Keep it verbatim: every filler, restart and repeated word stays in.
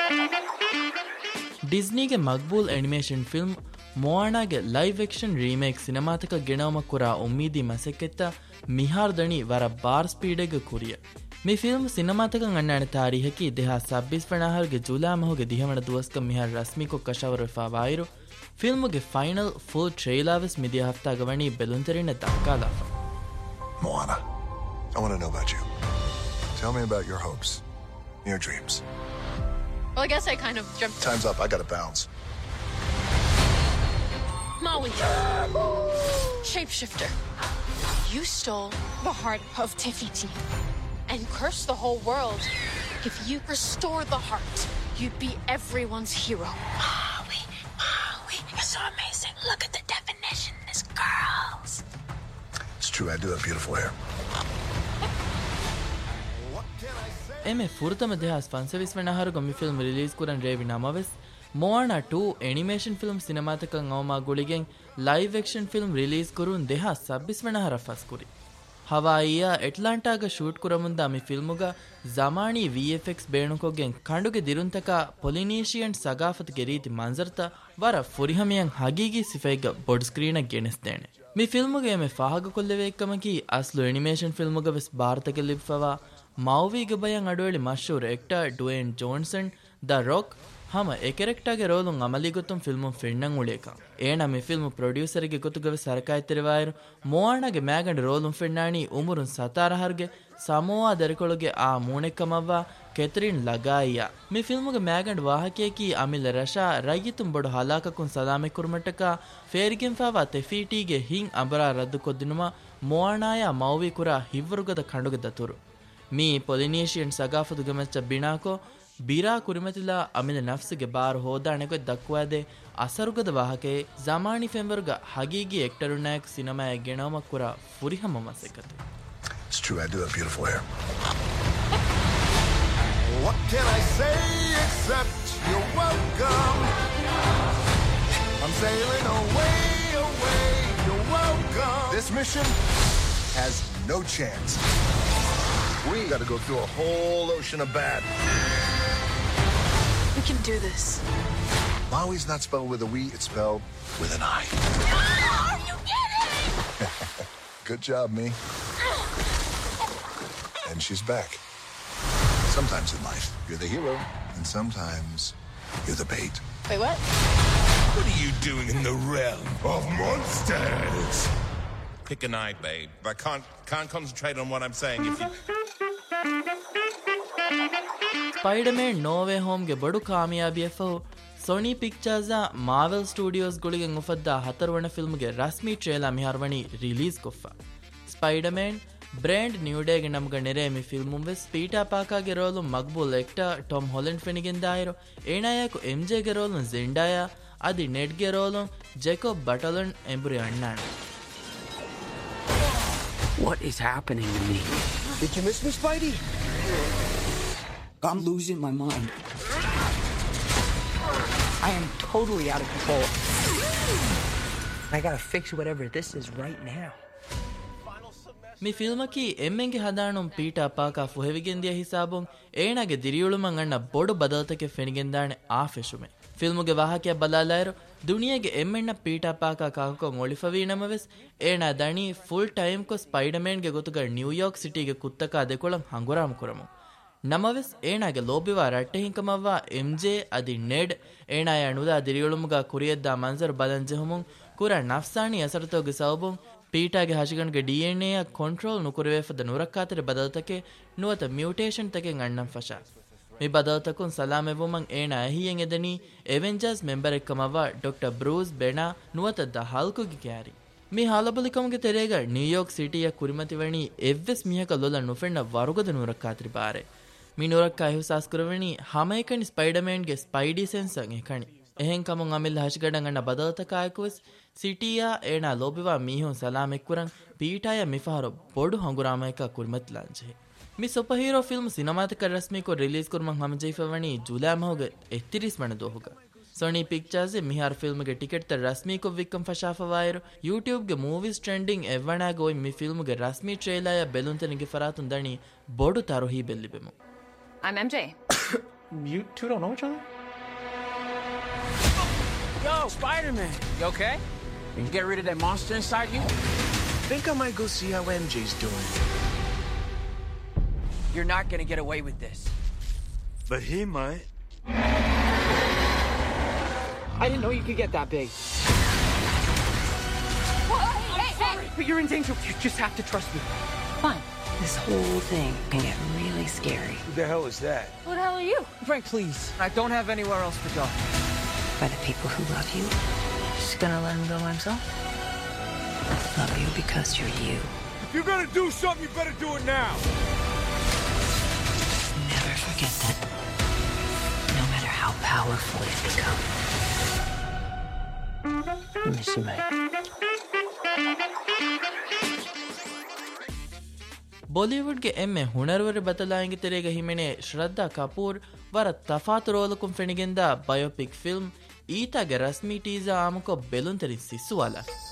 ಡಿಸ್ನಿಗೆ Maqbool animation film ಮೊವಾನಾಗೆ live action remake ಸಿನಿಮಾತಕ ಗೆಣವಮ ಕುರಾ ಉಮ್ಮೀದಿ ಮಸೆಕ್ಕೆತ್ತ ಮಿಹಾರ್ ದಣಿ ವರ bar ಸ್ಪೀಡೆಗೆ ಕುರಿಯ ಮಿ ಫಿಲ್ಮ್ ಸಿನಿಮಾತಕ ಅಣ್ಣಾಣೆ ತಾರೀಹಕಿ ದೇಹ ಸಬ್ಬಿಸ್ ಫಣಾಹರ್ಗೆ Jual ಮಹುಗೆ ದಿಹಮಣ ದುವಸ್ಕ ಮಿಹಾರ್ ರಸ್ಮಿಕೊ ಕಶವರ ಫಾವಾಯಿರು ಫಿಲ್ಮ್ಗೆ final full ಟ್ರೇಲಾವೆಸ್ ಮಿದಿಯ ಹಫ್ತಾಗ ವಣಿ ಬೆಲುಂತರಿನ ದಕ್ಕಾಲಾಫ. Moana, I want to know about you. Tell me about your hopes, your dreams. Well, I guess I kind of jumped. Time's up. I gotta bounce. Maui. Shapeshifter. You stole the heart of Tefiti and cursed the whole world. If you restore the heart, you'd be everyone's hero. Maui, Maui, you're so amazing. Look at the definition. It's girls. It's true. I do have beautiful hair. ಎಮೆ ಫುರ್ತಮ ದೇಹಾಸ್ ಫನ್ಸವಿಸ್ ವೆನಹರು ಗೊಮ್ಮಿ film release ಕುರನ್ ರೇವಿ ನಮವೆಸ್ ಮೊವಾನಾ two animation film ಸಿನಿಮಾತಕಂ ಅವಮಾ ಗುಳಿಗೆಂ live action film release ಕುರುನ್ ದೇಹಾಸ್ ಸಬ್ಬಿಸ್ ವೆನಹರ ಫಸ್ ಕುರಿ ಹವಾಯಿಯ ಎಟ್ಲಾಂಟಾಗ shoot ಕುರಮುಂದ ಮಿ ಫಿಲ್ಮುಗ ಜಮಾಣಿ VFX ಬೇಣುಕೊಗೆಂ ಕಂಡುಗೆ ದಿರುಂತಕ ಪೊಲಿನೀಷಿಯನ್ ಸಗಾಫತ್ಗೆ ರೀತಿ ಮಂಜರ್ತ ವರ ಫುರಿಹಮಿಯಂ ಹಗೀಗಿ ಸಿಫೈಗ ಬೊಡ್ screen ಗೆಣಿಸ್ತೇನೆ ಮಿ ಫಿಲ್ಮುಗ ಎಮೆ ಫಾಹಗ ಕೊಲ್ಲೆವೇಕ್ಕಮಕಿ ಅಸ್ಲು animation ಫಿಲ್ಮುಗ ವೆಸ್ ಭಾರತಕ್ಕೆ ಲಿಬ್ಫವಾ ಮಾವಿಗೆ ಬಯಂ ಅಡುವಳಿ ಮಶೂರ್ hectare ಡ್ವೇನ್ Johnson the rock ಹಮ ಎಕೆರೆಕ್ಟಾಗೆ ರೋಲುಂ ಅಮಲಿಗೊತ್ತುಂ ಫಿಲ್ಮುಂ ಫಿಣ್ಣಂ ಉಳೇಕ ಏನ ಮಿ film ಪ್ರೊಡ್ಯೂಸರಿಗೆ ಗೊತ್ತುಗವೆ ಸರ್ಕಾಯ್ತಿರಿವಾಯರು ಮೊವಾಣಗೆ ಮ್ಯಾಗಂಡ್ ರೋಲುಂ ಫಿಣ್ಣಾಣಿ ಉಮುರುನ್ ಸತಾರಹರ್ಗೆ ಸಮೋವಾ ದೆರಕೊಳಗೆ ಆ ಮೂಣೆಕ್ಕಮವ್ವ ಕೆಥರಿನ್ ಲಗಾಯಿಯ ಮಿ ಫಿಲ್ಮುಗೆ ಮ್ಯಾಗಂಡ್ ವಾಹಕೇಕಿ ಅಮಿಲ ರಶಾ ರೈಯಿತುಂ ಬೊಡು ಹಲಾಕಕುನ್ ಸಲಾಮೆ ಕುರ್ಮಟ್ಟಕ ಫೇರಿಗೆಂ fava ತೆಫೀಟಿಗೆ ಹಿಂ ಅಬರಾ ರದ್ದು ಕೊದ್ದಿನುಮ ಮೊವಾಣಾಯ ಮೌವಿ ಕುರಾ ಹಿವ್ವರುಗದ ಕಂಡುಗೆ ದತುರು me ಪೊಲಿನೀಷಿಯನ್ ಸಗಾಫತು ಗಮಚ್ಚ ಬಿಣಾಕೋ Bira ಕುರಿಮತಿಲಾ ಅಮಿಲ ನಫ್ಸಿಗೆ bar ಹೋದಾಣೆಗೆ ದಕ್ಕುವಾದೆ ಅಸರುಗದ ವಾಹಕೆ ಜಮಾಣಿ ಫೆಂಬರ್ಗ ಹಗೀಗಿ ಎಕ್ಟರುನಾಯಕ್ ಸಿನಿಮಾಯ ಗೆಣವಮ ಕುರ ಫುರಿಹಮ ಮಸೆಕತೆ. It's true, I do have beautiful hair. What can I say except you're welcome? I'm sailing away, away, you're welcome. This mission has no chance. We gotta go through a whole ocean of bad. We can do this. Maui's not spelled with a we, it's spelled with an I. No, are you kidding? Good job, me. And she's back. Sometimes in life, you're the hero, and sometimes you're the bait. Wait, what? What are you doing in the realm of monsters? Pick an eye, babe. I can't can't concentrate on what I'm saying if you... Spiderman no way ಹೋಮ್ಗೆ ಬಡು ಕಾಮಯಾಬಿಯಫು Sony pictures Marvel studios ಗುಳಿಗೆ ಮುಫದ್ದ ಹತ್ತರವಣ ಫಿಲ್ಮ್ಗೆ ರಸ್ಮಿ ಟ್ರೇಲಾ ಮಿಹಾರ್ವಣಿ release ಕೊಫ್ಫ Spiderman brand new ಡೇಗೆ ನಮ್ಗ ನೆರೆ ಮಿ film ವೆಸ್ pita ಪಾಕಾಗೆ roll Maqbool hectare Tom Holland ಫೆನಿಗೆಂದಾಯಿರು ಏಣಾಯಕು ಎಂಜೆಗೆ roll ಜಿಂಡಾಯ ಅದಿ ನೆಡ್ಗೆ roll ಜೆಕೋಬ್ ಬಟಲನ್ ಎಂಬುರಿ ಅಣ್ಣಾಣ. What is happening to me? Did you miss me, Spidey? I'm losing my mind. I am totally out of control. I gotta fix whatever this is right now. Me ಫಿಲ್ಮಕಿ ಎಮ್ಮೆಂಗೆ ಹದಾಣುಂ pita ಪಾಕ ಫುಹೆವಿಗೆಂದಿಯ ಹಿಸಾಬುಂ ಏಣಗೆ ದಿರಿಯುಳುಮಂ ಅಣ್ಣ ಬೊಡು ಬದಲತಕ್ಕೆ ಫೆನಿಗೆಂದಾಣೆ ಆ ಫೆಶುಮೆ ಫಿಲ್ಮುಗೆ ವಾಹಕಿಯ ಬಲಾಲಾಯರು ದುನಿಯೆಗೆ ಎಮ್ಮೆಣ್ಣ pita ಪಾಕ ಕಾಕೊ ಒಳಿಫವೀನಮವೆಸ್ ಏಣ ದಣಿ full time ಕೊ ಸ್ಪೈಡರ್ಮ್ಯಾನ್ಗೆ ಗೊತ್ತುಗ New York ಸಿಟಿಗೆ ಕುತ್ತಕ ದೆಕೊಳಂ ಹಂಗುರಾಮ ಕುರಮು ನಮವೆಸ್ ಏಣಗೆ ಲೋಬಿವ ರಟ್ಟೆ ಹಿಂಕಮವ್ವ MJ ಅದಿ ನೆಡ್ ಏಣಾಯ ಅಣುದ ದಿರಿಯುಳುಮುಗ ಕುರಿಯದ್ದ ಮಂಜರ್ ಬದಂಜೆಹುಮುಂ ಕುರ ನಫ್ಸಾಣಿ ಅಸರತೋಗೆ ಸೌಬುಂ ಪೀಟಾಗೆ ಹಶಿಗಣ್ಗೆ ಡಿಎನ್ಎಯ control ನುಕುರುವೇಫದ ನುರಕ್ಕಾತರೆ ಬದಲತಕ್ಕೆ ನುವತ mutation ತಕೆ ಅಣ್ಣಂ ಫಶಾ ಮಿ ಬದಲತಕುನ್ ಸಲಾಮೆವುಮಂ ಏಣ ಅಹಿಯೆಂ ಎದನಿ ಎವೆಂಜರ್ಸ್ member ಎಕ್ಕಮವ doctor Bruce ಬೆನಾ ನುವತದ್ದ ಹಲ್ಕುಗೆ carry ಮಿ ಹಾಲಬಲಿಕಮ್ಗೆ ತೆರೆಗ New York ಸಿಟಿಯ ಕುರಿಮತಿವಣಿ ಎವ್ವೆಸ್ ಮಿಹಕ ಲೊಲ ನುಫೆಣ್ಣ ವರುಗದ ನುರಕ್ಕಾತ್ರಿ ಬಾರೆ ಮಿ ನುರಕ್ಕಾ ಎಹುಸಾಸ್ ಕುರವಣಿ ಹಮೈಕಣಿ ಸ್ಪೈಡರ್ಮ್ಯಾನ್ಗೆ ಸ್ಪೈಡಿ ಸೆನ್ಸರ್ ಎಕಣಿ එහෙන් කමුන් අමිල් හෂිගඩන් අන්න බදලතකායකුවස් සිටියා ඒනා ලෝබිවා මීහුන් සලාමෙක්කුරන් පීටාය මිෆහරු බොඩු හංගුරාමයක කුර්මත් ලාංජේ මි සුපර්හීරෝ film සිනමාතික රස්මිකෝ release කුර්මන් හමජයිෆවණි ජුලೈ මහුගේ එක්තිරිස් මණ දෝහුග Sony pictures ಮಿಹಾರ್ ಫಿಲ್ಮ್ಗೆ ticket ತ ರಸ್ಮಿಕೊ ವಿಕ್ಕಂ ಫಶಾಫವಾಯರು ಯೂಟ್ಯೂಬ್ಗೆ ಮೂವೀಸ್ ಟ್ರೆಂಡಿಂಗ್ ಎವ್ವಣಾಗ ಒಯ್ ಮಿ ಫಿಲ್ಮ್ಗೆ ರಸ್ಮಿ ಟ್ರೇಲಯ ಬೆಲುಂತನಿಗೆ ಫರಾತುನ್ ದಣಿ ಬೊಡು ತರುಹಿ ಬೆಲ್ಲಿಬೆಮು I'm M J. You two don't know each other? Yo, Spider-Man. You okay? You can get rid of that monster inside you? Think I might go see how M J's doing. You're not gonna get away with this. But he might. I didn't know you could get that big. Whoa, hey, hey! But you're in danger. You just have to trust me. Fine. This whole thing can get really scary. Who the hell is that? Who the hell are you? Frank, please. I don't have anywhere else to go. By the people who love you. Just gonna let him go by himself? Love you because you're you. If you're gonna do something, you better do it now. Never forget that. No matter how powerful you become. I miss you, mate. ಬಾಲಿವುಡ್ಗೆ ಎಮ್ಮೆ ಹುಣರ್ವರಿ ಬದಲಾయింಗೆ ತೆರೆಗೆ ಹಿಮೆನೆ ಶ್ರದ್ಧಾ ಕಪೂರ್ ವರ ತಫಾತು ರೋಲಕುಂ ಫೆಣಿಗೆಂದ biopic film ಈತಾಗೆ ರಸ್ಮಿ teaser ಆಮುಕೊ ಬೆಲುನ್ ತೆರಿಸಿಸುವಲ